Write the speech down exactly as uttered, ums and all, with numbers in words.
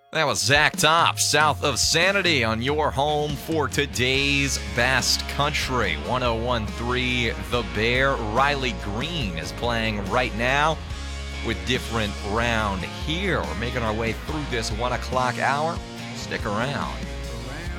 That was Zach Top, South of Sanity, on your home for today's Best Country. one oh one point three The Bear. Riley Green is playing right now with Different Round Here. We're making our way through this one o'clock hour. Stick around.